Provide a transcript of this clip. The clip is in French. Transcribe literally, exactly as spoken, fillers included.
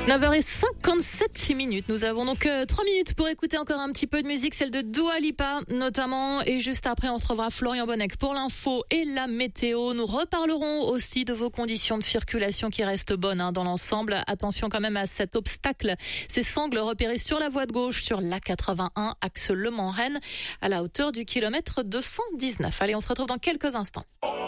neuf heures cinquante-sept minutes. Nous avons donc euh, trois minutes pour écouter encore un petit peu de musique, celle de Dua Lipa notamment. Et juste après, on retrouvera Florian Bonnec pour l'info et la météo. Nous reparlerons aussi de vos conditions de circulation qui restent bonnes hein, dans l'ensemble. Attention quand même à cet obstacle. Ces sangles repérées sur la voie de gauche sur l'A quatre-vingt-un, axe Le Mans-Rennes, à la hauteur du kilomètre deux cent dix-neuf. Allez, on se retrouve dans quelques instants.